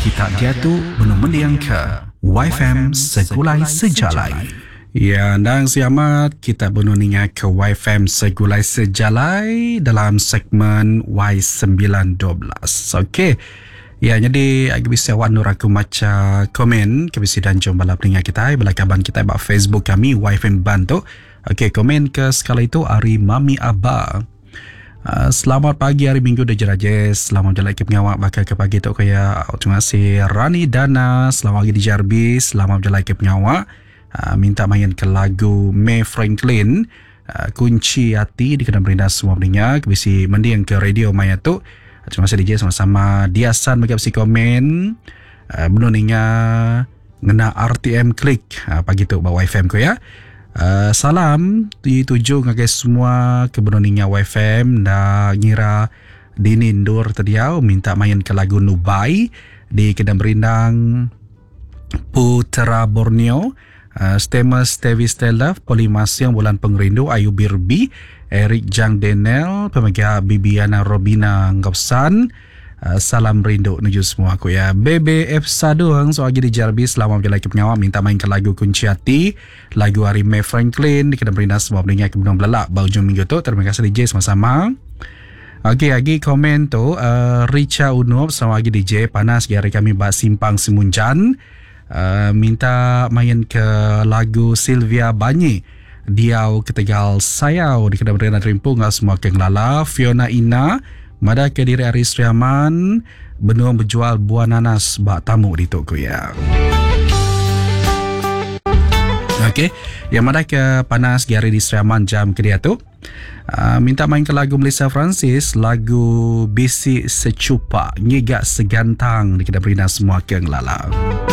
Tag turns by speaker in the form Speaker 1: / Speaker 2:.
Speaker 1: Kita jatuh belum mendiang ke YFM Segulai Sejalai. Ya, dan selamat kita bernuninga ke YFM Segulai Sejalai dalam segmen Y912. Okey. Ya, jadi aku bisa wanur aku macam komen ke bisi dan jom balap dengar kita bala kaban kita bak Facebook kami YFM Bantu. Okey, komen ke sekali itu Ari Mami Abah. Selamat pagi hari Minggu dah jerajes. Selamat jalan ke pengawak bakal ke pagi tu kaya. Terima kasih Rani Dana. Selamat pagi di Jarbi. Selamat jalan ke pengawak. Minta main ke lagu May Franklin. Kunci hati di kena berindah semua pendengar. Kebisi mendiang ke radio maya tu. Terima kasih DJ sama-sama. Diasan bagi komen. Menuningnya ngena RTM klik. Pagi tu bawa FM ko ya. Salam dituju ngagai semua kebenoninya YFM dah ngira dinindur terdiau minta main ke lagu Nubai di Kedam Berindang Putera Borneo. Stemas Tevi Stella Polimasing Bulan Pengerindu Ayu Birbi Eric Jang Denel Pemegang Bibiana Robina Ngopsan. Salam rindu nuju semua aku ya. BBF Sadung so lagi di Jarbi selama berjalan ke penyawa minta main ke lagu Kunci Hati, lagu Hari May Franklin di kena berindah semua pendengar ke Benung Belak bau jom minggu tu. Terima kasih DJ sama-sama. Okey, lagi komen tu Richa Unup sama lagi DJ panas hari kami bak Simpang Semunjan. Minta main ke lagu Sylvia Banyi Diau Ketegal Sayau di kena berindah terimpung semua ke ngelala. Fiona Ina Mada ke diri Aris Riaman benua berjual buah nanas bak tamu di toko ya. Okey, yang mada ke panas gari di Sriaman jam ke dia tu. Minta main ke lagu Melissa Francis, lagu Bisi Secupa Ngigak Segantang di kita berinas semua ke ngelala.